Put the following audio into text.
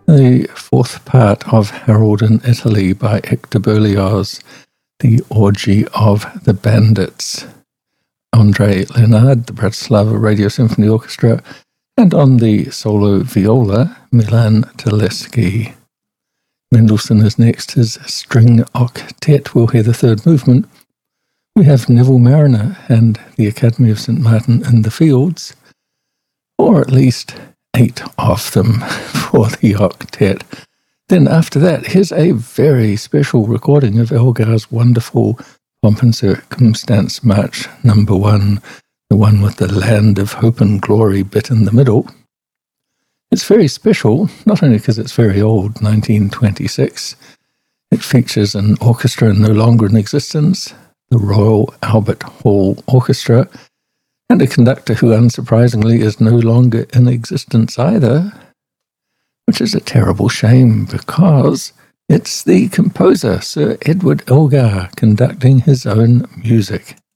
The fourth part of Harold in Italy by Hector Berlioz, The Orgy of the Bandits. André Lénard, the Bratislava Radio Symphony Orchestra, and on the solo viola, Milan Telesky. Mendelssohn is next. His string octet. We'll hear the third movement. We have Neville Marriner and the Academy of St. Martin in the Fields, or at least 8 of them for the octet. Then after that, here's a very special recording of Elgar's wonderful Pomp and Circumstance March No. 1, the one with the Land of Hope and Glory bit in the middle. It's very special, not only because it's very old, 1926. It features an orchestra no longer in existence, the Royal Albert Hall Orchestra, and a conductor who, unsurprisingly, is no longer in existence either, which is a terrible shame because it's the composer, Sir Edward Elgar, conducting his own music.